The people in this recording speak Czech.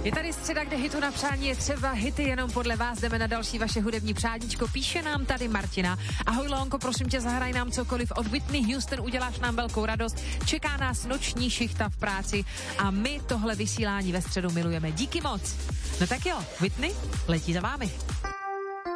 Je tady středa, kde hitu na přání je třeba hity jenom podle vás. Jdeme na další vaše hudební přáníčko. Píše nám tady Martina. Ahoj Lonko, prosím tě, zahraj nám cokoliv od Whitney Houston, uděláš nám velkou radost. Čeká nás noční šichta v práci a my tohle vysílání ve středu milujeme. Díky moc. No tak jo, Whitney letí za vámi.